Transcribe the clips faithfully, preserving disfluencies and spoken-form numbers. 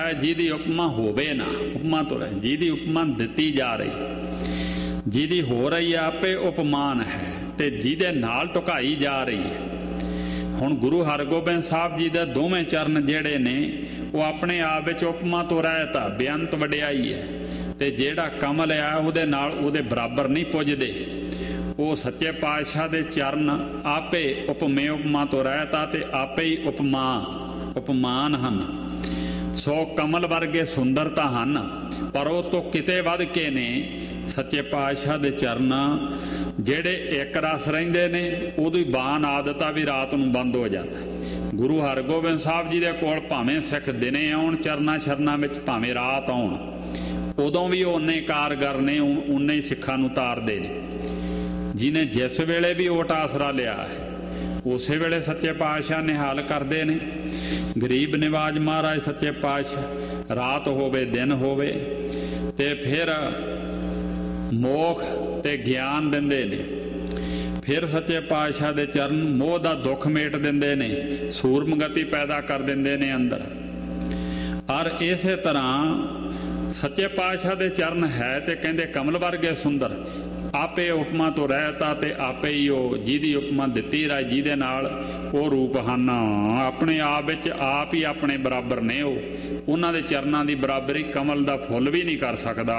ਜਿਹਦੀ ਉਪਮਾ ਹੋਵੇ ਨਾ, ਉਪਮਾ ਤੋਂ ਰਹੇ, ਜਿਹਦੀ ਉਪਮਾ ਦਿੱਤੀ ਜਾ ਰਹੀ, ਜਿਹਦੀ ਹੋ ਰਹੀ ਆਪੇ ਉਪਮਾਨ ਹੈ ਤੇ ਜਿਹਦੇ ਨਾਲ ਢੁਕਾਈ ਜਾ ਰਹੀ ਹੈ। ਹੁਣ ਗੁਰੂ ਹਰਗੋਬਿੰਦ ਸਾਹਿਬ ਜੀ ਦੇ ਦੋਵੇਂ ਚਰਨ ਜਿਹੜੇ ਨੇ ਉਹ ਆਪਣੇ ਆਪ ਵਿੱਚ ਉਪਮਾ ਤੋਂ ਰਹਿਤ ਆ, ਬੇਅੰਤ ਵਡਿਆਈ ਹੈ। ਤੇ ਜਿਹੜਾ ਕਮਲ ਆ ਉਹਦੇ ਨਾਲ ਉਹਦੇ ਬਰਾਬਰ ਨਹੀਂ ਪੁੱਜਦੇ। ਉਹ ਸੱਚੇ ਪਾਤਸ਼ਾਹ ਦੇ ਚਰਨ ਆਪੇ ਉਪਮੇ ਉਪਮਾ ਤੋਂ ਰਹਿਤ ਆ ਤੇ ਆਪੇ ਹੀ ਉਪਮਾ ਉਪਮਾਨ ਹਨ। ਸੋ ਕਮਲ ਵਰਗੇ ਸੁੰਦਰ ਤਾਂ ਹਨ, ਪਰ ਉਹ ਤੋਂ ਕਿਤੇ ਵੱਧ ਕੇ ਨੇ ਸੱਚੇ ਪਾਤਸ਼ਾਹ ਦੇ ਚਰਨ ਜਿਹੜੇ ਇੱਕ ਰਸ ਰਹਿੰਦੇ ਨੇ। ਉਹਦੀ ਬਾਨ ਆਦਤ ਆ ਵੀ ਰਾਤ ਨੂੰ ਬੰਦ ਹੋ ਜਾਂਦਾ। ਗੁਰੂ ਹਰਗੋਬਿੰਦ ਸਾਹਿਬ ਜੀ ਦੇ ਕੋਲ ਭਾਵੇਂ ਸਿੱਖ ਦਿਨੇ ਆਉਣ ਚਰਨਾਂ ਸ਼ਰਨਾਂ ਵਿੱਚ, ਭਾਵੇਂ ਰਾਤ ਆਉਣ, ਉਦੋਂ ਵੀ ਉਹ ਉਨੇ ਕਾਰਗਰ ਨੇ, ਉਨੇ ਹੀ ਸਿੱਖਾਂ ਨੂੰ ਤਾਰਦੇ ਨੇ। ਜਿਹਨੇ ਜਿਸ ਵੇਲੇ ਵੀ ਓਟ ਆਸਰਾ ਲਿਆ ਹੈ ਉਸੇ ਵੇਲੇ ਸੱਚੇ ਪਾਤਸ਼ਾਹ ਨਿਹਾਲ ਕਰਦੇ ਨੇ। ਗਰੀਬ ਨਿਵਾਜ ਮਹਾਰਾਜ ਸੱਚੇ ਪਾਤਸ਼ਾਹ ਰਾਤ ਹੋਵੇ ਦਿਨ ਹੋਵੇ ਤੇ ਫਿਰ ਮੋਖ ਤੇ ਗਿਆਨ ਦਿੰਦੇ ਨੇ। ਫਿਰ ਸੱਚੇ ਪਾਤਸ਼ਾਹ ਦੇ ਚਰਨ ਮੋਹ ਦਾ ਦੁੱਖ ਮੇਟ ਦਿੰਦੇ ਨੇ, ਸੂਰਮਗਤੀ ਪੈਦਾ ਕਰ ਦਿੰਦੇ ਨੇ ਅੰਦਰ। ਔਰ ਇਸੇ ਤਰ੍ਹਾਂ ਸੱਚੇ ਪਾਤਸ਼ਾਹ ਦੇ ਚਰਨ ਹੈ ਤੇ ਕਹਿੰਦੇ ਕਮਲ ਵਰਗੇ ਸੁੰਦਰ, ਆਪੇ ਉਪਮਾ ਤੋਂ ਰਹਿਤਾ ਤੇ ਆਪੇ ਹੀ ਉਹ ਜਿਹਦੀ ਉਪਮਾ ਦਿੱਤੀ ਰਾਜ, ਜਿਹਦੇ ਨਾਲ ਉਹ ਰੂਪ ਹਨ। ਆਪਣੇ ਆਪ ਵਿੱਚ ਆਪ ਹੀ ਆਪਣੇ ਬਰਾਬਰ ਨੇ। ਉਹ ਉਹਨਾਂ ਦੇ ਚਰਨਾਂ ਦੀ ਬਰਾਬਰੀ ਕਮਲ ਦਾ ਫੁੱਲ ਵੀ ਨਹੀਂ ਕਰ ਸਕਦਾ।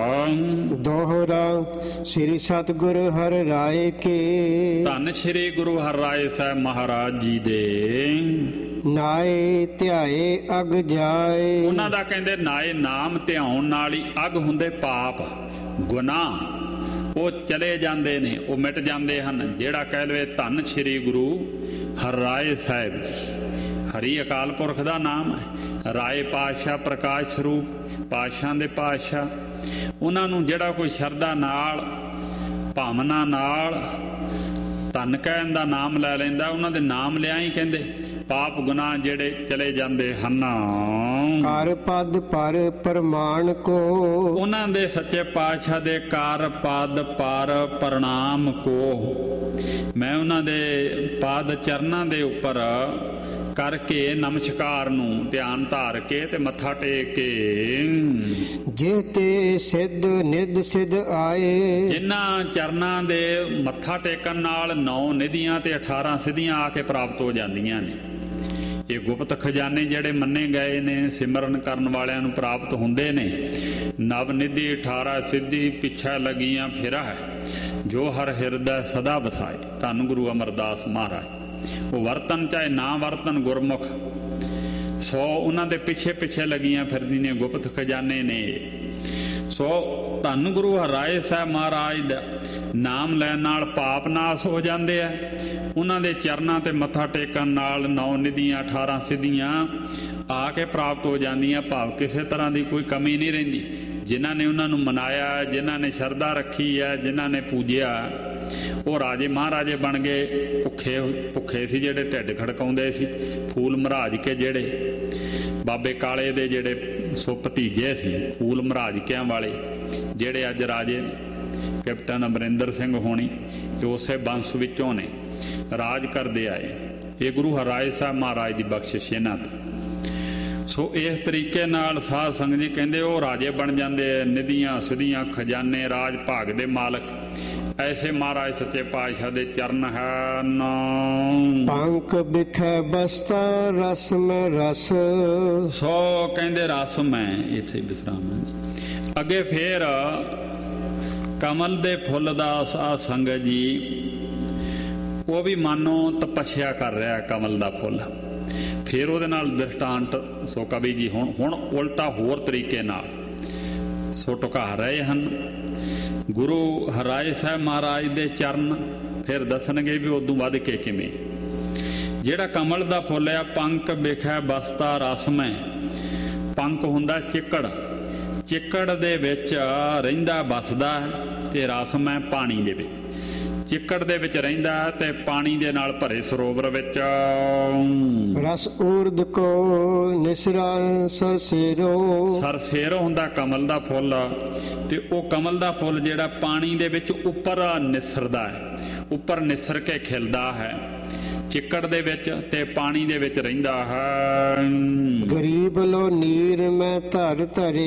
ਦੋਹਰਾ ਸ੍ਰੀ ਸਤਿਗੁਰ ਹਰਿ ਰਾਏ ਕੇ, ਧੰਨ ਸ੍ਰੀ ਗੁਰੂ ਹਰਿਰਾਏ ਸਾਹਿਬ ਮਹਾਰਾਜ ਜੀ ਦੇ ਨਾਏ ਧਿਆਏ ਅਗ ਜਾਏ। ਉਹਨਾਂ ਦਾ ਕਹਿੰਦੇ ਨਾਏ ਨਾਮ ਧਿਆਉਣ ਨਾਲ ਹੀ ਅਗ ਹੁੰਦੇ ਪਾਪ ਗੁਨਾਹ, ਉਹ ਚਲੇ ਜਾਂਦੇ ਨੇ, ਉਹ ਮਿਟ ਜਾਂਦੇ ਹਨ। ਜਿਹੜਾ ਕਹਿ ਲਵੇ ਧੰਨ ਸ੍ਰੀ ਗੁਰੂ ਹਰਿਰਾਏ ਸਾਹਿਬ ਜੀ, ਹਰੀ ਅਕਾਲ ਪੁਰਖ ਦਾ ਨਾਮ ਹੈ। ਰਾਏ ਪਾਤਸ਼ਾਹ ਪ੍ਰਕਾਸ਼ ਸਰੂਪ, ਪਾਤਸ਼ਾਹ ਦੇ ਪਾਤਸ਼ਾਹ। ਉਹਨਾਂ ਨੂੰ ਜਿਹੜਾ ਕੋਈ ਸ਼ਰਧਾ ਨਾਲ ਭਾਵਨਾ ਨਾਲ ਧੰਨ ਕਹਿਣ ਦਾ ਨਾਮ ਲੈ ਲੈਂਦਾ, ਉਹਨਾਂ ਦੇ ਨਾਮ ਲਿਆ ਹੀ ਕਹਿੰਦੇ ਪਾਪ ਗੁਨਾਹ ਜਿਹੜੇ ਚਲੇ ਜਾਂਦੇ ਹਨ। ਕਰ ਪਦ ਪਰ ਪ੍ਰਮਾਣ ਕੋ, ਉਹਨਾਂ ਦੇ ਸੱਚੇ ਪਾਤਸ਼ਾਹ ਦੇ ਕਰ ਪਦ ਪਰ ਪ੍ਰਣਾਮ ਕੋ। ਮੈਂ ਉਹਨਾਂ ਦੇ ਪਾਦ ਚਰਨਾਂ ਦੇ ਉੱਪਰ ਕਰਕੇ ਨਮਸਕਾਰ ਨੂੰ ਧਿਆਨ ਧਾਰ ਕੇ ਤੇ ਮੱਥਾ ਟੇਕ ਕੇ, ਜੇ ਤੇ ਸਿੱਧ ਨਿਧ ਸਿੱਧ ਆਏ। ਜਿਨ੍ਹਾਂ ਚਰਨਾਂ ਦੇ ਮੱਥਾ ਟੇਕਣ ਨਾਲ ਨੌ ਨਿਧੀਆਂ ਤੇ ਅਠਾਰਾਂ ਸਿੱਧੀਆਂ ਆ ਕੇ ਪ੍ਰਾਪਤ ਹੋ ਜਾਂਦੀਆਂ ਨੇ। ਇਹ ਗੁਪਤ ਖਜ਼ਾਨੇ ਜਿਹੜੇ ਮੰਨੇ ਗਏ ਨੇ ਸਿਮਰਨ ਕਰਨ ਵਾਲਿਆਂ ਨੂੰ ਪ੍ਰਾਪਤ ਹੁੰਦੇ ਨੇ। ਨਵ ਨਿਧੀ ਅਠਾਰਾਂ ਸਿੱਧੀ ਪਿੱਛੇ ਲੱਗੀਆਂ ਫਿਰਾ ਹੈ, ਜੋ ਹਰ ਹਿਰਦਾ ਸਦਾ ਵਸਾਏ। ਧੰਨ ਗੁਰੂ ਅਮਰਦਾਸ ਮਹਾਰਾਜ। ਉਹ ਵਰਤਨ ਚਾਹੇ ਨਾ ਵਰਤਨ ਗੁਰਮੁਖ, ਸੋ ਉਹਨਾਂ ਦੇ ਪਿੱਛੇ ਪਿੱਛੇ ਲੱਗੀਆਂ ਫਿਰਦੀਆਂ ਗੁਪਤ ਖਜ਼ਾਨੇ ਨੇ। ਸੋ ਧੰਨ ਗੁਰੂ ਹਰਿਰਾਏ ਸਾਹਿਬ ਮਹਾਰਾਜ ਦਾ ਨਾਮ ਲੈਣ ਨਾਲ ਪਾਪ ਨਾਸ ਹੋ ਜਾਂਦੇ ਆ। ਉਹਨਾਂ ਦੇ ਚਰਨਾਂ ਤੇ ਮੱਥਾ ਟੇਕਣ ਨਾਲ ਨੌ ਨਿਧੀਆਂ ਅਠਾਰਾਂ ਸਿੱਧੀਆਂ ਆ ਕੇ ਪ੍ਰਾਪਤ ਹੋ ਜਾਂਦੀਆਂ। ਭਾਵ ਕਿਸੇ ਤਰ੍ਹਾਂ ਦੀ ਕੋਈ ਕਮੀ ਨਹੀਂ ਰਹਿੰਦੀ। ਜਿਨ੍ਹਾਂ ਨੇ ਉਹਨਾਂ ਨੂੰ ਮਨਾਇਆ, ਜਿਨ੍ਹਾਂ ਨੇ ਸ਼ਰਧਾ ਰੱਖੀ ਹੈ, ਜਿਨ੍ਹਾਂ ਨੇ ਪੂਜਿਆ, ਉਹ ਰਾਜੇ ਮਹਾਰਾਜੇ ਬਣ ਗਏ। ਭੁੱਖੇ ਭੁੱਖੇ ਸੀ ਜਿਹੜੇ ਢਿੱਡ ਖੜਕਾਉਂਦੇ ਸੀ, ਫੂਲ ਮਹਾਰਾਜ ਕੇ ਜਿਹੜੇ ਬਾਬੇ ਕਾਲੇ ਦੇ ਜਿਹੜੇ ਸੋ ਭਤੀਜੇ ਸੀ, ਫੂਲ ਮਹਾਰਾਜਕਿਆਂ ਵਾਲੇ ਜਿਹੜੇ ਅੱਜ ਰਾਜੇ ਨੇ। ਕੈਪਟਨ ਅਮਰਿੰਦਰ ਸਿੰਘ ਹੋਣੀ ਤੇ ਉਸੇ ਬੰਸ ਵਿੱਚੋਂ ਨੇ ਰਾਜ ਕਰਦੇ ਆਏ। ਇਹ ਗੁਰੂ ਹਰਿਰਾਏ ਸਾਹਿਬ ਮਹਾਰਾਜ ਦੀ ਬਖਸ਼ਿਸ਼ ਇਹਨਾਂ ਤੋਂ। ਸੋ ਇਸ ਤਰੀਕੇ ਨਾਲ ਸਾਧ ਸੰਗਤ ਜੀ ਕਹਿੰਦੇ ਉਹ ਰਾਜੇ ਬਣ ਜਾਂਦੇ, ਨਿਧੀਆਂ ਸਿੱਧੀਆਂ ਖਜ਼ਾਨੇ ਰਾਜ ਭਾਗ ਦੇ ਮਾਲਕ। ਐਸੇ ਮਹਾਰਾਜ ਸੱਚੇ ਪਾਤਸ਼ਾਹ ਦੇ ਚਰਨ ਹਨ। ਪੰਕ ਬਿਖੈ ਬਸਤਾ ਰਸ ਮੈਂ ਰਸ। ਸੋ ਕਹਿੰਦੇ ਰਸ ਮੈਂ ਇੱਥੇ ਵਿਸਰਾਮ। ਅੱਗੇ ਫੇਰ ਕਮਲ ਦੇ ਫੁੱਲ ਦਾ ਸਾਧ ਸੰਗਤ ਜੀ ਉਹ ਵੀ ਮਾਨੋ ਤਪੱਸਿਆ ਕਰ ਰਿਹਾ ਕਮਲ ਦਾ ਫੁੱਲ। ਫਿਰ ਉਹਦੇ ਨਾਲ ਦ੍ਰਿਸ਼ਟਾਂਤ ਸੋ ਕਵੀ ਜੀ ਹੁਣ ਹੁਣ ਉਲਟਾ ਹੋਰ ਤਰੀਕੇ ਨਾਲ ਸੋ ਢੁਕਾ ਰਹੇ ਹਨ। ਗੁਰੂ ਹਰਿਰਾਏ ਸਾਹਿਬ ਮਹਾਰਾਜ ਦੇ ਚਰਨ ਫਿਰ ਦੱਸਣਗੇ ਵੀ ਉਦੋਂ ਵੱਧ ਕੇ ਕਿਵੇਂ। ਜਿਹੜਾ ਕਮਲ ਦਾ ਫੁੱਲ ਆ, ਪੰਕ ਬਿਖੈ ਬਸਤਾ ਰਸਮੈ। ਪੰਕ ਹੁੰਦਾ ਚਿੱਕੜ, ਚਿੱਕੜ ਦੇ ਵਿੱਚ ਰਹਿੰਦਾ ਬਸਦਾ ਤੇ ਰਸਮੈ ਪਾਣੀ ਦੇ ਵਿੱਚ। ਚਿੱਕੜ ਦੇ ਵਿੱਚ ਰਹਿੰਦਾ ਤੇ ਪਾਣੀ ਦੇ ਨਾਲ ਭਰੇ ਸਰੋਵਰ ਵਿੱਚ। ਰਸ ਊਰਦ ਕੋ ਨਿਸਰਾ ਸਰਸੇਰੋ। ਸਰਸੇਰੋ ਹੁੰਦਾ ਕਮਲ ਦਾ ਫੁੱਲ ਤੇ ਉਹ ਕਮਲ ਦਾ ਫੁੱਲ ਜਿਹੜਾ ਪਾਣੀ ਦੇ ਵਿੱਚ ਉੱਪਰ ਨਿਸਰਦਾ ਹੈ, ਉੱਪਰ ਨਿਸਰ ਕੇ ਖਿਲਦਾ ਹੈ। ਚਿੱਕੜ ਦੇ ਵਿੱਚ ਤੇ ਪਾਣੀ ਦੇ ਵਿੱਚ ਰਹਿੰਦਾ ਹੈ। ਗਰੀਬ ਲੋ ਨੀਰ ਮੈਂ ਧਰ ਧਰੇ।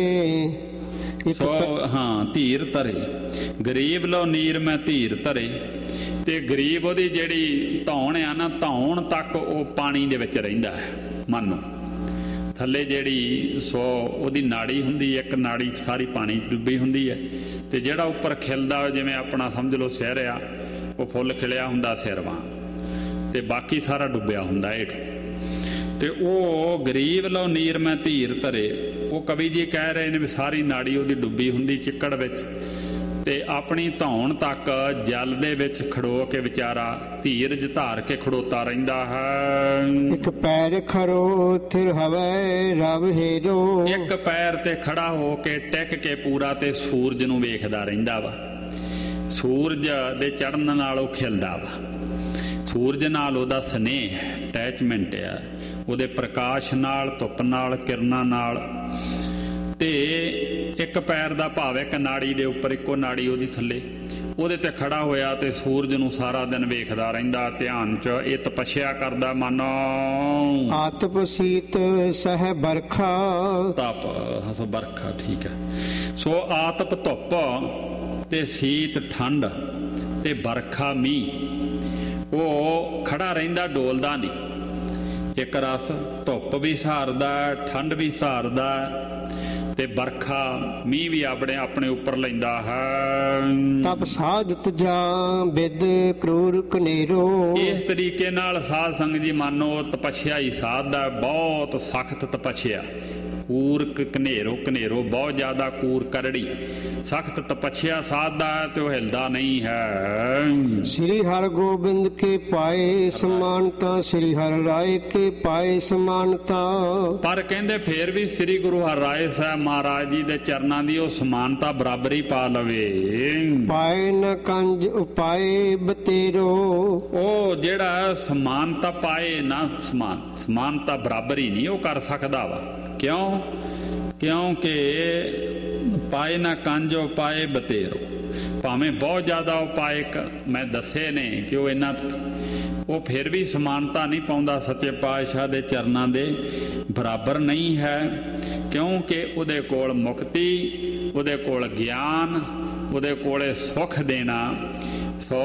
ਸੋ ਹਾਂ, ਧੀਰ ਧਰੇ। ਗਰੀਬ ਲੋ ਨੀਰ ਮੈਂ ਧੀਰ ਧਰੇ। ਤੇ ਗਰੀਬ ਉਹਦੀ ਜਿਹੜੀ ਧੌਣ ਆ ਨਾ, ਧੌਣ ਤੱਕ ਉਹ ਪਾਣੀ ਦੇ ਵਿੱਚ ਰਹਿੰਦਾ ਹੈ। ਮੰਨੋ ਥੱਲੇ ਜਿਹੜੀ ਸੋ ਉਹਦੀ ਨਾੜੀ ਹੁੰਦੀ, ਇੱਕ ਨਾੜੀ ਸਾਰੀ ਪਾਣੀ ਡੁੱਬੀ ਹੁੰਦੀ ਹੈ, ਤੇ ਜਿਹੜਾ ਉੱਪਰ ਖਿਲਦਾ ਜਿਵੇਂ ਆਪਣਾ ਸਮਝ ਲਓ ਸਿਰ ਆ, ਉਹ ਫੁੱਲ ਖਿਲਿਆ ਹੁੰਦਾ ਸਿਰ ਵਾਂਗ, ਤੇ ਬਾਕੀ ਸਾਰਾ ਡੁੱਬਿਆ ਹੁੰਦਾ ਹੇਠ। ਤੇ ਉਹ ਗਰੀਬ ਲੋ ਨੀਰ ਮੈਂ ਧੀਰ ਧਰੇ, ਉਹ ਕਵੀ ਜੀ ਕਹਿ ਰਹੇ ਨੇ ਵੀ ਸਾਰੀ ਨਾੜੀ ਉਹਦੀ ਡੁੱਬੀ ਹੁੰਦੀ ਚਿੱਕੜ ਵਿੱਚ, ਤੇ ਆਪਣੀ ਧੌਣ ਤੱਕ ਜਲ ਦੇ ਵਿੱਚ ਖੜੋ ਕੇ ਵਿਚਾਰਾ ਧੀਰਜ ਧਾਰ ਕੇ ਖੜੋਤਾ ਰਹਿੰਦਾ ਹੈ। ਇੱਕ ਪੈਰ ਖੜੋ ਥਿਰ ਹਵੈ ਰਵ ਹੇਰੋ। ਇੱਕ ਪੈਰ ਤੇ ਖੜਾ ਹੋ ਕੇ ਟਿਕ ਕੇ ਪੂਰਾ ਤੇ ਸੂਰਜ ਨੂੰ ਵੇਖਦਾ ਰਹਿੰਦਾ ਵਾ। ਸੂਰਜ ਦੇ ਚੜ੍ਹਨ ਨਾਲ ਉਹ ਖਿਲਦਾ ਵਾ। ਸੂਰਜ ਨਾਲ ਉਹਦਾ ਸਨੇਹ ਅਟੈਚਮੈਂਟ ਆ, ਉਹਦੇ ਪ੍ਰਕਾਸ਼ ਨਾਲ, ਧੁੱਪ ਨਾਲ, ਕਿਰਨਾਂ ਨਾਲ। ਤੇ ਇੱਕ ਪੈਰ ਦਾ ਭਾਵ ਇੱਕ ਨਾੜੀ ਦੇ ਉੱਪਰ, ਇੱਕੋ ਨਾੜੀ ਉਹਦੀ ਥੱਲੇ, ਉਹਦੇ ਤੇ ਖੜਾ ਹੋਇਆ ਤੇ ਸੂਰਜ ਨੂੰ ਸਾਰਾ ਦਿਨ ਵੇਖਦਾ ਰਹਿੰਦਾ ਧਿਆਨ ਚ। ਇਹ ਤਪੱਸਿਆ ਕਰਦਾ ਮਨ। ਆਤਪ ਸੀਤ ਸਹਿ ਬਰਖਾ। ਤਪ ਹਸ ਬਰਖਾ, ਠੀਕ ਹੈ। ਸੋ ਆਤਪ ਧੁੱਪ ਤੇ ਸੀਤ ਠੰਡ ਤੇ ਬਰਖਾ ਮੀਂਹ, ਉਹ ਖੜਾ ਰਹਿੰਦਾ, ਡੋਲਦਾ ਨਹੀਂ। ਇੱਕ ਰਸ ਧੁੱਪ ਵੀ ਸਹਾਰਦਾ, ਠੰਡ ਵੀ ਸਹਾਰਦਾ, ਤੇ ਬਰਖਾ ਮੀਂਹ ਵੀ ਆਪਣੇ ਆਪਣੇ ਉੱਪਰ ਲੈਂਦਾ ਹੈ। ਤਪ ਸਾਧਤ ਜਾਂ ਬਿਦ ਕਰੂਰ ਕਨੇਰੋ। ਇਸ ਤਰੀਕੇ ਨਾਲ ਸਾਧ ਸੰਗਤ ਜੀ ਮੰਨੋ ਤਪੱਸਿਆ ਹੀ ਸਾਧਦਾ, ਬਹੁਤ ਸਖਤ ਤਪੱਸਿਆ। ਕੂਰ ਕਨੇਰੋ, ਕਨੇਰੋ ਬਹੁਤ ਜ਼ਿਆਦਾ ਕੂਰ ਕਰੜੀ, ਸਖਤ ਤਪੱਸਿਆ ਸਾਧਦਾ ਹੈ ਤੇ ਉਹ ਹਿਲਦਾ ਨਹੀਂ ਹੈ। ਸ੍ਰੀ ਹਰਿ ਗੋਬਿੰਦ ਕੇ ਪਾਏ ਸਮਾਨਤਾ, ਸ੍ਰੀ ਹਰਿ ਰਾਏ ਕੇ ਪਾਏ ਸਮਾਨਤਾ। ਪਰ ਕਹਿੰਦੇ ਫੇਰ ਵੀ ਸ੍ਰੀ ਗੁਰੂ ਹਰਿਰਾਏ ਸਾਹਿਬ ਮਹਾਰਾਜ ਜੀ ਦੇ ਚਰਨਾਂ ਦੀ ਉਹ ਸਮਾਨਤਾ ਬਰਾਬਰੀ ਪਾ ਲਵੇ। ਪਾਏ ਨ ਕੰਜ ਉਪਾਏ ਬਤੇਰੋ। ਉਹ ਜਿਹੜਾ ਸਮਾਨਤਾ ਪਾਏ ਨਾ, ਸਮਾਨ ਸਮਾਨਤਾ ਬਰਾਬਰੀ ਨਹੀਂ ਉਹ ਕਰ ਸਕਦਾ ਵਾ। ਕਿਉਂ? ਕਿਉਂਕਿ ਪਾਏ ਨਾ ਕਾਂਜੋ ਪਾਏ ਬਤੇਰੋ। ਭਾਵੇਂ ਬਹੁਤ ਜ਼ਿਆਦਾ ਉਪਾਇਕ ਮੈਂ ਦੱਸੇ ਨੇ ਕਿ ਉਹ ਇਹਨਾਂ, ਉਹ ਫਿਰ ਵੀ ਸਮਾਨਤਾ ਨਹੀਂ ਪਾਉਂਦਾ, ਸੱਚੇ ਪਾਤਸ਼ਾਹ ਦੇ ਚਰਨਾਂ ਦੇ ਬਰਾਬਰ ਨਹੀਂ ਹੈ। ਕਿਉਂਕਿ ਉਹਦੇ ਕੋਲ ਮੁਕਤੀ, ਉਹਦੇ ਕੋਲ ਗਿਆਨ, ਉਹਦੇ ਕੋਲੇ ਸੁੱਖ ਦੇਣਾ ਸੋ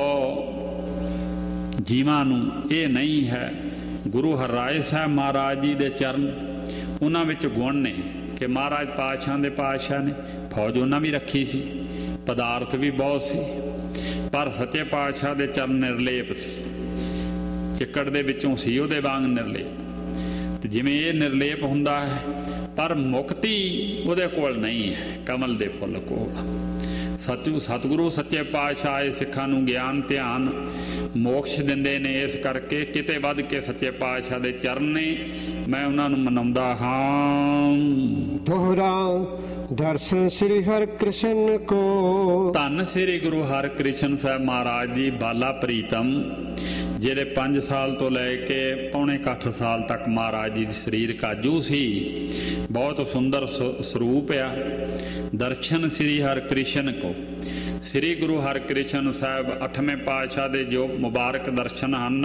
ਜੀਵਾਂ ਨੂੰ ਇਹ ਨਹੀਂ ਹੈ। ਗੁਰੂ ਹਰਿਰਾਏ ਸਾਹਿਬ ਮਹਾਰਾਜ ਜੀ ਦੇ ਚਰਨ, ਉਹਨਾਂ ਵਿੱਚ ਗੁਣ ਨੇ ਕਿ ਮਹਾਰਾਜ ਪਾਤਸ਼ਾਹ ਦੇ ਪਾਤਸ਼ਾਹ ਨੇ ਫੌਜ ਉਹਨਾਂ ਵੀ ਰੱਖੀ ਸੀ, ਪਦਾਰਥ ਵੀ ਬਹੁਤ ਸੀ, ਪਰ ਸੱਚੇ ਪਾਤਸ਼ਾਹ ਦੇ ਚਰਨ ਨਿਰਲੇਪ ਸੀ। ਚਿੱਕੜ ਦੇ ਵਿੱਚੋਂ ਸੀ ਉਹਦੇ ਵਾਂਗ ਨਿਰਲੇਪ। ਤੇ ਜਿਵੇਂ ਇਹ ਨਿਰਲੇਪ ਹੁੰਦਾ ਹੈ, ਪਰ ਮੁਕਤੀ ਉਹਦੇ ਕੋਲ ਨਹੀਂ ਹੈ, ਕਮਲ ਦੇ ਫੁੱਲ ਕੋਲ। ਸਤਿ ਸਤਿਗੁਰੂ ਸੱਚੇ ਪਾਤਸ਼ਾਹ ਇਹ ਸਿੱਖਾਂ ਨੂੰ ਗਿਆਨ, ਧਿਆਨ, ਮੋਕਸ਼ ਦਿੰਦੇ ਨੇ। ਇਸ ਕਰਕੇ ਕਿਤੇ ਵੱਧ ਕੇ ਸੱਚੇ ਪਾਤਸ਼ਾਹ ਦੇ ਚਰਨ ਨੇ, ਮੈਂ ਉਹਨਾਂ ਨੂੰ ਮਨਾਉਂਦਾ ਹਾਂ। ਦੋਹਰਾ ਦਰਸ਼ਨ ਸ੍ਰੀ ਹਰਿ ਕ੍ਰਿਸ਼ਨ ਕੋ। ਧੰਨ ਸ੍ਰੀ ਗੁਰੂ ਹਰਿ ਕ੍ਰਿਸ਼ਨ ਸਾਹਿਬ ਮਹਾਰਾਜ ਜੀ, ਬਾਲਾ ਪ੍ਰੀਤਮ, ਜਿਹੜੇ ਪੰਜ ਸਾਲ ਤੋਂ ਲੈ ਕੇ ਪੌਣੇ ਅੱਠ ਸਾਲ ਤੱਕ ਮਹਾਰਾਜ ਜੀ ਦੀ ਸਰੀਰ ਕਾਜੂ ਸੀ। ਬਹੁਤ ਸੁੰਦਰ ਸਰੂਪ ਆ। ਦਰਸ਼ਨ ਸ੍ਰੀ ਹਰਿ ਕ੍ਰਿਸ਼ਨ ਕੋ। ਸ੍ਰੀ ਗੁਰੂ ਹਰਿਕ੍ਰਿਸ਼ਨ ਸਾਹਿਬ ਅੱਠਵੇਂ ਪਾਤਸ਼ਾਹ ਦੇ ਜੋ ਮੁਬਾਰਕ ਦਰਸ਼ਨ ਹਨ।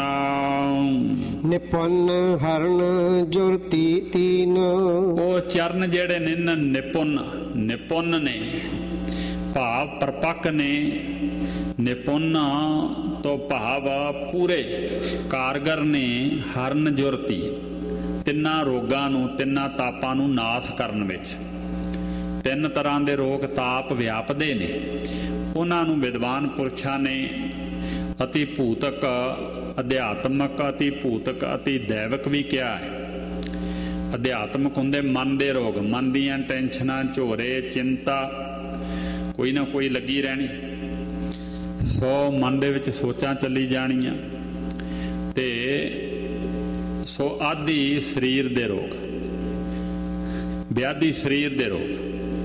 ਨਿਪੁੰਨ ਹਰਨ ਜੁਰਤੀ ਤੀਨ। ਉਹ ਚਰਨ ਜਿਹੜੇ ਨੇ ਨਿਪੁੰਨ, ਨਿਪੁੰਨ ਨੇ ਭਾਵ ਪਰਪੱਕ ਨੇ। ਨਿਪੁੰਨ ਤੋਂ ਭਾਵ ਪੂਰੇ ਕਾਰਗਰ ਨੇ। ਹਰਨ ਜੁਰਤੀ, ਤਿੰਨਾਂ ਰੋਗਾਂ ਨੂੰ, ਤਿੰਨਾਂ ਤਾਪਾਂ ਨੂੰ ਨਾਸ ਕਰਨ ਵਿੱਚ। ਤਿੰਨ ਤਰ੍ਹਾਂ ਦੇ ਰੋਗ ਤਾਪ ਵਿਆਪਦੇ ਨੇ। ਉਹਨਾਂ ਨੂੰ ਵਿਦਵਾਨ ਪੁਰਸ਼ਾਂ ਨੇ ਅਤੀ ਭੂਤਕ, ਅਧਿਆਤਮਕ, ਅਤੀ ਭੂਤਕ, ਅਤੀ ਦੈਵਿਕ ਵੀ ਕਿਹਾ ਹੈ। ਅਧਿਆਤਮਕ ਹੁੰਦੇ ਮਨ ਦੇ ਰੋਗ, ਮਨ ਦੀਆਂ ਟੈਨਸ਼ਨਾਂ, ਝੋਰੇ, ਚਿੰਤਾ ਕੋਈ ਨਾ ਕੋਈ ਲੱਗੀ ਰਹਿਣੀ। ਸੋ ਮਨ ਦੇ ਵਿੱਚ ਸੋਚਾਂ ਚੱਲੀ ਜਾਣੀਆਂ। ਤੇ ਸੋ ਆਦਿ ਸਰੀਰ ਦੇ ਰੋਗ, ਵਿਆਧੀ ਸਰੀਰ ਦੇ ਰੋਗ।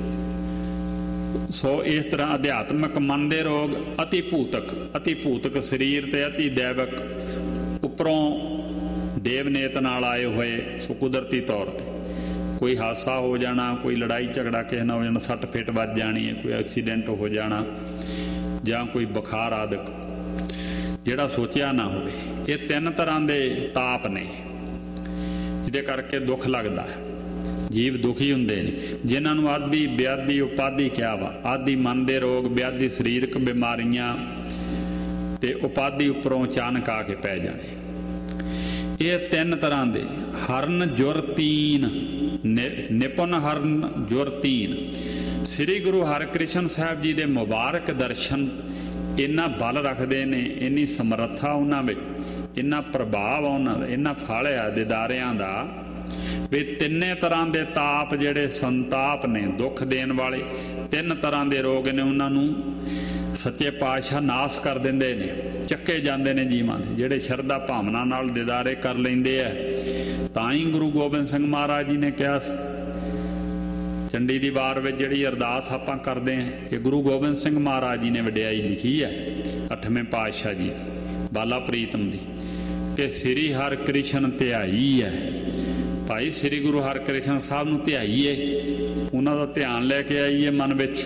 ਸੋ ਇਸ ਤਰ੍ਹਾਂ ਅਧਿਆਤਮਕ ਮਨ ਦੇ ਰੋਗ, ਅਤੀ ਭੂਤਕ, ਅਤੀ ਭੂਤਕ ਸਰੀਰ ਤੇ ਅਤੀ ਦੈਵਿਕ ਉੱਪਰੋਂ ਦੇਵਨੇਤ ਨਾਲ ਆਏ ਹੋਏ। ਸੋ ਕੁਦਰਤੀ ਤੌਰ ਤੇ ਕੋਈ ਹਾਦਸਾ ਹੋ ਜਾਣਾ, ਕੋਈ ਲੜਾਈ ਝਗੜਾ ਕਿਸੇ ਨਾਲ ਹੋ ਜਾਣਾ, ਸੱਟ ਫੇਟ ਵੱਜ ਜਾਣੀ ਹੈ, ਕੋਈ ਐਕਸੀਡੈਂਟ ਹੋ ਜਾਣਾ, ਜਾਂ ਕੋਈ ਬੁਖਾਰ ਆਦਿਕ ਜਿਹੜਾ ਸੋਚਿਆ ਨਾ ਹੋਵੇ। ਇਹ ਤਿੰਨ ਤਰ੍ਹਾਂ ਦੇ ਤਾਪ ਨੇ, ਜਿਹਦੇ ਕਰਕੇ ਦੁੱਖ ਲੱਗਦਾ ਹੈ। ਜੀਵ ਦੁਖੀ ਹੁੰਦੇ ਨੇ, ਜਿਨ੍ਹਾਂ ਨੂੰ ਆਦਿ ਵਿਆਧੀ ਉਪਾਧੀ ਕਿਹਾ ਵਾ। ਆਦਿ ਮਨ ਦੇ ਰੋਗ, ਵਿਆਧੀ ਸਰੀਰਕ ਬਿਮਾਰੀਆਂ, ਤੇ ਉਪਾਧੀ ਉੱਪਰੋਂ ਅਚਾਨਕ ਆ ਕੇ ਪੈ ਜਾਣੇ। ਇਹ ਤਿੰਨ ਤਰ੍ਹਾਂ ਦੇ ਹਰਨ ਜੁਰ ਤੀਨ, ਨਿਪੁੰਨ ਹਰਨ ਜੁਰ ਤੀਨ। ਸ੍ਰੀ ਗੁਰੂ ਹਰਿਕ੍ਰਿਸ਼ਨ ਸਾਹਿਬ ਜੀ ਦੇ ਮੁਬਾਰਕ ਦਰਸ਼ਨ ਇੰਨਾ ਬਲ ਰੱਖਦੇ ਨੇ, ਇੰਨੀ ਸਮਰੱਥਾ ਉਹਨਾਂ ਵਿੱਚ, ਇੰਨਾ ਪ੍ਰਭਾਵ ਉਹਨਾਂ ਦਾ, ਇੰਨਾ ਫਲ ਆ ਦਿਦਾਰਿਆਂ ਦਾ ਵੀ ਤਿੰਨੇ ਤਰ੍ਹਾਂ ਦੇ ਤਾਪ ਜਿਹੜੇ ਸੰਤਾਪ ਨੇ, ਦੁੱਖ ਦੇਣ ਵਾਲੇ ਤਿੰਨ ਤਰ੍ਹਾਂ ਦੇ ਰੋਗ ਨੇ, ਉਹਨਾਂ ਨੂੰ ਸੱਚੇ ਪਾਤਸ਼ਾਹ ਨਾਸ ਕਰ ਦਿੰਦੇ ਨੇ, ਚੱਕੇ ਜਾਂਦੇ ਨੇ ਜੀਵਾਂ ਦੇ, ਜਿਹੜੇ ਸ਼ਰਧਾ ਭਾਵਨਾ ਨਾਲ ਦਿਦਾਰੇ ਕਰ ਲੈਂਦੇ ਆ। ਤਾਂ ਹੀ ਗੁਰੂ ਗੋਬਿੰਦ ਸਿੰਘ ਮਹਾਰਾਜ ਜੀ ਨੇ ਕਿਹਾ ਸੀ, ਚੰਡੀ ਦੀ ਵਾਰ ਵਿੱਚ ਜਿਹੜੀ ਅਰਦਾਸ ਆਪਾਂ ਕਰਦੇ ਹਾਂ, ਇਹ ਗੁਰੂ ਗੋਬਿੰਦ ਸਿੰਘ ਮਹਾਰਾਜ ਜੀ ਨੇ ਵਡਿਆਈ ਲਿਖੀ ਹੈ, ਅੱਠਵੇਂ ਪਾਤਸ਼ਾਹ ਜੀ ਬਾਲਾ ਪ੍ਰੀਤਮ ਦੀ, ਕਿ ਸ੍ਰੀ ਹਰਿਕ੍ਰਿਸ਼ਨ ਧਿਆਈ ਹੈ। ਭਾਈ ਸ੍ਰੀ ਗੁਰੂ ਹਰਿਕ੍ਰਿਸ਼ਨ ਸਾਹਿਬ ਨੂੰ ਧਿਆਈਏ, ਉਹਨਾਂ ਦਾ ਧਿਆਨ ਲੈ ਕੇ ਆਈਏ ਮਨ ਵਿੱਚ।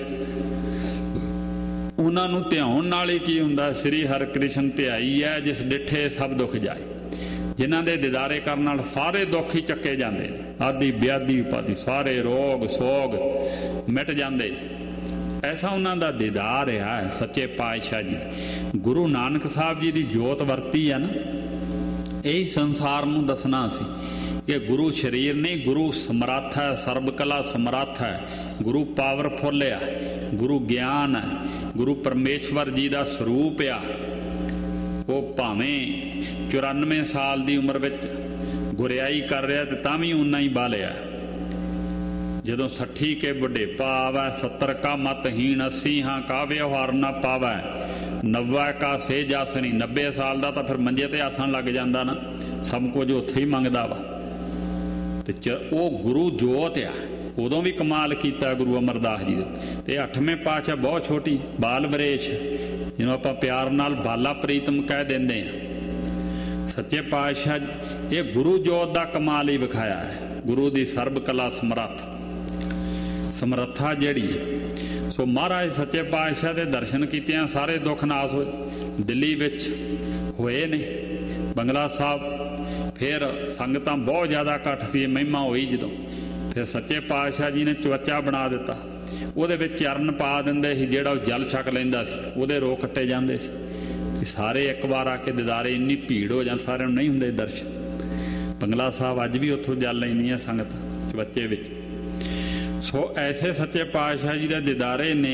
ਉਹਨਾਂ ਨੂੰ ਧਿਆਉਣ ਨਾਲ ਹੀ ਕੀ ਹੁੰਦਾ? ਸ੍ਰੀ ਹਰਿਕ੍ਰਿਸ਼ਨ ਧਿਆਈ ਹੈ ਜਿਸ ਡਿੱਠੇ ਸਭ ਦੁੱਖ ਜਾਏ। ਜਿਨ੍ਹਾਂ ਦੇ ਦਿਦਾਰੇ ਕਰਨ ਨਾਲ ਸਾਰੇ ਦੁੱਖ ਹੀ ਚੱਕੇ ਜਾਂਦੇ ਨੇ, ਆਦਿ ਵਿਆਧੀ ਉਪਾਧੀ, ਸਾਰੇ ਰੋਗ ਸੋਗ ਮਿਟ ਜਾਂਦੇ। ਐਸਾ ਉਹਨਾਂ ਦਾ ਦੀਦਾਰ ਹੈ ਸੱਚੇ ਪਾਤਸ਼ਾਹ ਜੀ। ਗੁਰੂ ਨਾਨਕ ਸਾਹਿਬ ਜੀ ਦੀ ਜੋਤ ਵਰਤੀ ਹੈ ਨਾ, ਇਹੀ ਸੰਸਾਰ ਨੂੰ ਦੱਸਣਾ ਸੀ ਕਿ ਗੁਰੂ ਸਰੀਰ ਨਹੀਂ, ਗੁਰੂ ਸਮਰੱਥ ਹੈ, ਸਰਬ ਕਲਾ ਸਮਰੱਥ ਹੈ, ਗੁਰੂ ਪਾਵਰਫੁੱਲ ਆ, ਗੁਰੂ ਗਿਆਨ ਹੈ, ਗੁਰੂ ਪਰਮੇਸ਼ਵਰ ਜੀ ਦਾ ਸਰੂਪ ਆ। ਉਹ ਭਾਵੇਂ ਚੁਰਾਨਵੇਂ ਸਾਲ ਦੀ ਉਮਰ ਵਿੱਚ ਗੁਰਿਆਈ ਕਰ ਰਿਹਾ ਤੇ ਤਾਂ ਵੀ ਉਨਾ ਹੀ ਬਾਲਿਆ। ਜਦੋਂ ਸੱਠੀ ਕੇ ਬੁਢੇਪਾ ਆਵੈ, ਸੱਤਰ ਕਾ ਮਤਹੀਣ, ਅੱਸੀ ਹਾਂ ਕਾ ਵਿਵਹਾਰ ਨਾ ਪਾਵੈ, ਨੱਵਾ ਕਾ ਸੇਜ ਆਸਣੀ। ਨੱਬੇ ਸਾਲ ਦਾ ਤਾਂ ਫਿਰ ਮੰਜੇ ਤੇ ਆਸਣ ਲੱਗ ਜਾਂਦਾ ਨਾ, ਸਭ ਕੁਝ ਉੱਥੇ ਹੀ ਮੰਗਦਾ ਵਾ। ਤੇ ਚ ਉਹ ਗੁਰੂ ਜੋਤ ਆ, ਉਦੋਂ ਵੀ ਕਮਾਲ ਕੀਤਾ ਗੁਰੂ ਅਮਰਦਾਸ ਜੀ ਦਾ। ਤੇ ਅੱਠਵੇਂ ਪਾਤਸ਼ਾਹ ਬਹੁਤ ਛੋਟੀ ਬਾਲ ਵਰੇਸ਼, ਜਿਹਨੂੰ ਆਪਾਂ ਪਿਆਰ ਨਾਲ ਬਾਲਾ ਪ੍ਰੀਤਮ ਕਹਿ ਦਿੰਦੇ ਹਾਂ। ਸੱਚੇ ਪਾਤਸ਼ਾਹ ਇਹ ਗੁਰੂ ਜੋਤ ਦਾ ਕਮਾਲ ਹੀ ਵਿਖਾਇਆ ਹੈ, ਗੁਰੂ ਦੀ ਸਰਬ ਕਲਾ ਸਮਰੱਥ ਸਮਰੱਥਾ ਜਿਹੜੀ ਹੈ। ਸੋ ਮਹਾਰਾਜ ਸੱਚੇ ਪਾਤਸ਼ਾਹ ਦੇ ਦਰਸ਼ਨ ਕੀਤਿਆਂ ਸਾਰੇ ਦੁੱਖ ਨਾਸ ਹੋਏ। ਦਿੱਲੀ ਵਿੱਚ ਹੋਏ ਨੇ, ਬੰਗਲਾ ਸਾਹਿਬ, ਫਿਰ ਸੰਗਤਾਂ ਬਹੁਤ ਜ਼ਿਆਦਾ ਇਕੱਠ ਸੀ, ਮਹਿਮਾ ਹੋਈ ਜਦੋਂ, ਫਿਰ ਸੱਚੇ ਪਾਤਸ਼ਾਹ ਜੀ ਨੇ ਚਵੱਚਾ ਬਣਾ ਦਿੱਤਾ, ਉਹਦੇ ਵਿੱਚ ਚਰਨ ਪਾ ਦਿੰਦੇ ਸੀ, ਜਿਹੜਾ ਉਹ ਜਲ ਛਕ ਲੈਂਦਾ ਸੀ ਉਹਦੇ ਰੋਗ ਕੱਟੇ ਜਾਂਦੇ ਸੀ। ਸਾਰੇ ਇੱਕ ਵਾਰ ਆ ਕੇ ਦਿਦਾਰੇ, ਇੰਨੀ ਭੀੜ ਹੋ ਜਾਂ ਸਾਰਿਆਂ ਨੂੰ ਨਹੀਂ ਹੁੰਦੇ ਦਰਸ਼ਨ। ਬੰਗਲਾ ਸਾਹਿਬ ਅੱਜ ਵੀ ਉੱਥੋਂ ਜਲ ਲੈਂਦੀਆਂ ਸੰਗਤਾਂ ਚਵੱਚੇ ਵਿੱਚ। ਸੋ ਐਸੇ ਸੱਚੇ ਪਾਤਸ਼ਾਹ ਜੀ ਦੇ ਦਿਦਾਰੇ ਨੇ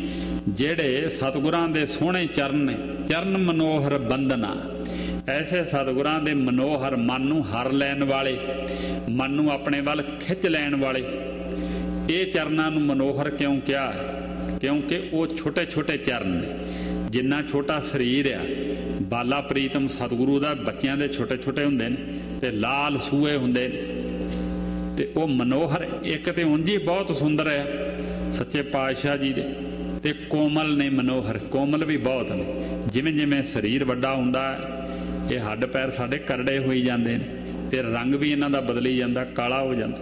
ਜਿਹੜੇ ਸਤਿਗੁਰਾਂ ਦੇ ਸੋਹਣੇ ਚਰਨ ਨੇ, ਚਰਨ ਮਨੋਹਰ ਬੰਦਨਾ। ਐਸੇ ਸਤਿਗੁਰਾਂ ਦੇ ਮਨੋਹਰ, ਮਨ ਨੂੰ ਹਰ ਲੈਣ ਵਾਲੇ, ਮਨ ਨੂੰ ਆਪਣੇ ਵੱਲ ਖਿੱਚ ਲੈਣ ਵਾਲੇ, ਇਹ ਚਰਨਾਂ ਨੂੰ ਮਨੋਹਰ ਕਿਉਂ ਕਿਹਾ? ਕਿਉਂਕਿ ਉਹ ਛੋਟੇ ਛੋਟੇ ਚਰਨ ਨੇ। ਜਿੰਨਾ ਛੋਟਾ ਸਰੀਰ ਆ, ਬਾਲਾ ਪ੍ਰੀਤਮ ਸਤਿਗੁਰੂ ਦਾ ਬੱਚਿਆਂ ਦੇ ਛੋਟੇ ਛੋਟੇ ਹੁੰਦੇ ਨੇ ਤੇ ਲਾਲ ਸੂਏ ਹੁੰਦੇ ਨੇ। ਤੇ ਉਹ ਮਨੋਹਰ, ਇੱਕ ਤੇ ਉਂਝ ਹੀ ਬਹੁਤ ਸੁੰਦਰ ਆ ਸੱਚੇ ਪਾਤਸ਼ਾਹ ਜੀ ਦੇ, ਤੇ ਕੋਮਲ ਨੇ ਮਨੋਹਰ, ਕੋਮਲ ਵੀ ਬਹੁਤ ਨੇ। ਜਿਵੇਂ ਜਿਵੇਂ ਸਰੀਰ ਵੱਡਾ ਹੁੰਦਾ ਇਹ ਹੱਡ ਪੈਰ ਸਾਡੇ ਕਰੜੇ ਹੋਈ ਜਾਂਦੇ ਨੇ ਤੇ ਰੰਗ ਵੀ ਇਹਨਾਂ ਦਾ ਬਦਲੀ ਜਾਂਦਾ, ਕਾਲਾ ਹੋ ਜਾਂਦਾ।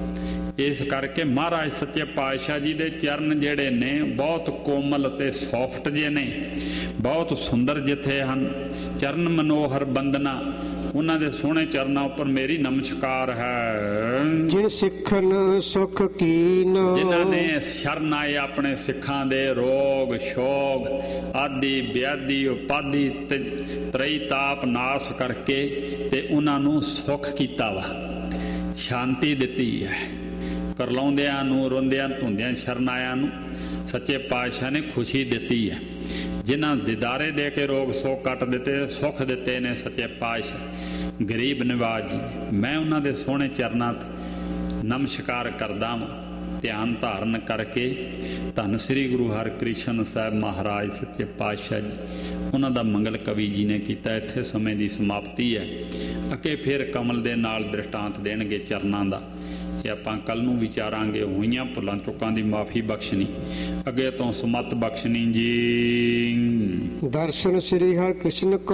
ਇਸ ਕਰਕੇ ਮਹਾਰਾਜ ਸੱਚੇ ਪਾਤਸ਼ਾਹ ਜੀ ਦੇ ਚਰਨ ਜਿਹੜੇ ਨੇ ਬਹੁਤ ਕੋਮਲ ਤੇ ਸੌਫਟ ਜੇ ਨੇ, ਬਹੁਤ ਸੁੰਦਰ ਜਿੱਥੇ ਹਨ। ਚਰਨ ਮਨੋਹਰ ਬੰਦਨਾ, ਉਹਨਾਂ ਦੇ ਸੋਹਣੇ ਚਰਨਾਂ ਉੱਪਰ ਮੇਰੀ ਨਮਸਕਾਰ ਹੈ। ਜਿਨ ਸਿੱਖਨ ਸੁਖ ਕੀਨ, ਜਿਨ੍ਹਾਂ ਨੇ ਸ਼ਰਨ ਆਏ ਆਪਣੇ ਸਿੱਖਾਂ ਦੇ ਰੋਗ ਸ਼ੋਗ ਆਦਿ ਵਿਆਧੀ ਉਪਾਧੀ ਤ੍ਰਈ ਤਾਪ ਨਾਸ ਕਰਕੇ ਤੇ ਉਹਨਾਂ ਨੂੰ ਸੁੱਖ ਕੀਤਾ ਵਾ, ਸ਼ਾਂਤੀ ਦਿੱਤੀ ਹੈ। ਕਰਲਾਉਂਦਿਆਂ ਨੂੰ, ਰੋਂਦਿਆਂ ਧੁੰਦਿਆਂ ਸ਼ਰਨ ਆਇਆਂ ਨੂੰ ਸੱਚੇ ਪਾਤਸ਼ਾਹ ਨੇ ਖੁਸ਼ੀ ਦਿੱਤੀ ਹੈ। ਜਿਨ੍ਹਾਂ ਦਿਦਾਰੇ ਦੇ ਕੇ ਰੋਗ ਸੋਗ ਕੱਟ ਦਿੱਤੇ, ਸੁੱਖ ਦਿੱਤੇ ਨੇ ਸੱਚੇ ਪਾਤਸ਼ਾਹ ਗਰੀਬ ਨਿਵਾਜ ਜੀ। ਮੈਂ ਉਹਨਾਂ ਦੇ ਸੋਹਣੇ ਚਰਨਾਂ ਤੇ ਨਮਸਕਾਰ ਕਰਦਾ ਵਾਂ। ਧਿਆਨ ਧਾਰਨ ਕਰਕੇ ਧੰਨ ਸ੍ਰੀ ਗੁਰੂ ਹਰਿਕ੍ਰਿਸ਼ਨ ਸਾਹਿਬ ਮਹਾਰਾਜ ਸੱਚੇ ਪਾਤਸ਼ਾਹ ਜੀ, ਉਹਨਾਂ ਦਾ ਮੰਗਲ ਕਵੀ ਜੀ ਨੇ ਕੀਤਾ। ਇੱਥੇ ਸਮੇਂ ਦੀ ਸਮਾਪਤੀ ਹੈ। ਅੱਗੇ ਫਿਰ ਕਮਲ ਦੇ ਨਾਲ ਦ੍ਰਿਸ਼ਟਾਂਤ ਦੇਣਗੇ ਚਰਨਾਂ ਦਾ, ਇਹ ਆਪਾਂ ਕੱਲ ਨੂੰ ਵਿਚਾਰਾਂਗੇ। ਹੋਈਆਂ ਭੁੱਲਾਂ ਚੁੱਕਾਂ ਦੀ ਮਾਫੀ ਬਖਸ਼ਣੀ, ਅੱਗੇ ਤੋਂ ਸੁਮਤ ਬਖਸ਼ਣੀ ਜੀ। ਦਰਸ਼ਨ ਸ੍ਰੀ ਹਰਿਕ੍ਰਿਸ਼ਨ